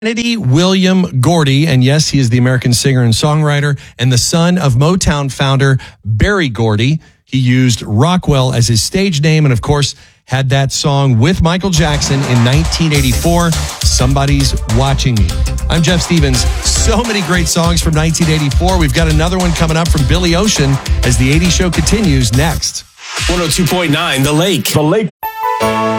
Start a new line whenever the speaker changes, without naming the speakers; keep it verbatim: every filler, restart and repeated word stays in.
Kennedy William Gordy, and yes, he is the American singer and songwriter and the son of Motown founder Berry Gordy. He used Rockwell as his stage name and, of course, had that song with Michael Jackson in nineteen eighty-four, Somebody's Watching Me. I'm Jeff Stevens. So many great songs from nineteen eighty-four. We've got another one coming up from Billy Ocean as the eighties show continues next.
one oh two point nine The Lake. The Lake.